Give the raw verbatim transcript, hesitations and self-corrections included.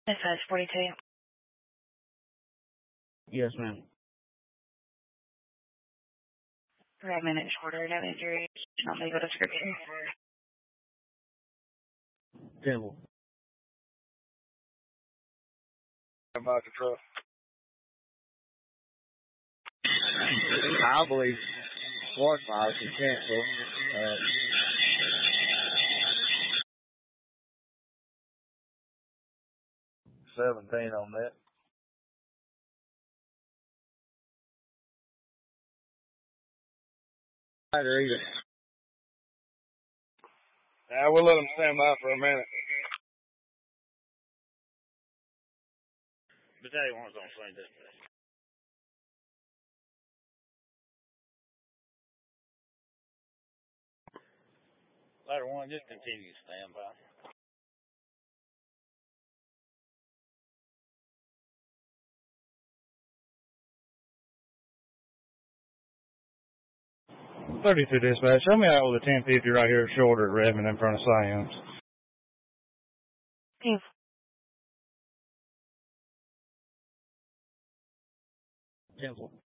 Dispatch forty-two. Yes, ma'am. Five minutes shorter, no injuries, not legal description. Temple. About the truck. I believe Fort Myers is canceled. Uh, seventeen on that. Either either. Yeah, we'll let them stand by for a minute. Battalion one's on Flint Dispatch. Ladder one, just continue to stand by. thirty-two dispatch, show me out with a ten fifty right here shorter at Redmond in front of Science. Yes. Temple.